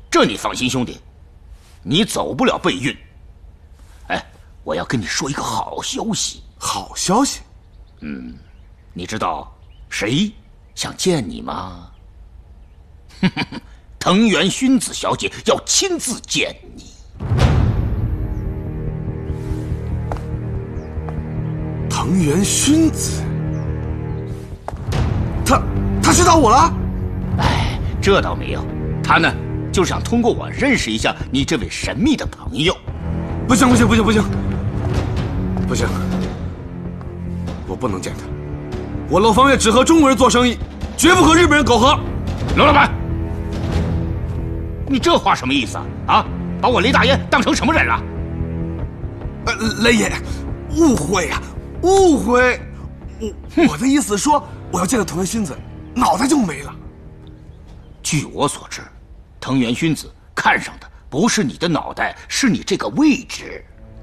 这你放心，兄弟，你走不了备孕。哎，我要跟你说一个好消息。 好消息？ 你知道谁想见你吗？藤原薰子小姐要亲自见你。 藤原薰子，他去找我了？ 哎，这倒没有，他呢就是想通过我认识一下你这位神秘的朋友。 不行，我不能见他。我楼方院只和中国人做生意，绝不和日本人苟合。 娄老板，你这话什么意思啊？啊，把我雷大爷当成什么人了？ 雷爷，误会呀，误会。我的意思是说，我要见到藤原薰子，脑袋就没了。 据我所知，藤原薰子看上的不是你的脑袋，是你这个位置。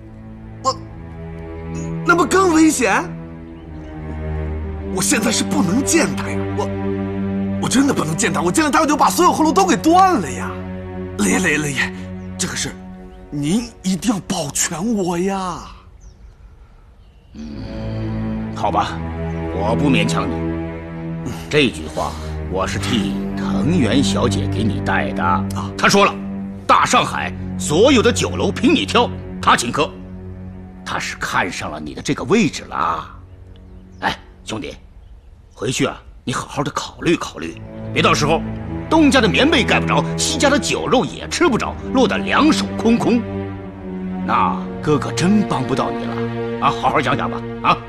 那不更危险？我现在是不能见他呀，我真的不能见他，我见了他我就把所有后路都给断了呀。雷爷，这个事您一定要保全我呀。 好吧，我不勉强你。这句话我是替藤原小姐给你带的。她说了，大上海所有的酒楼凭你挑，她请客。她是看上了你的这个位置了。哎，兄弟，回去啊，你好好的考虑考虑，别到时候东家的棉被盖不着，西家的酒肉也吃不着，落得两手空空，那哥哥真帮不到你了啊！好好想想吧，啊！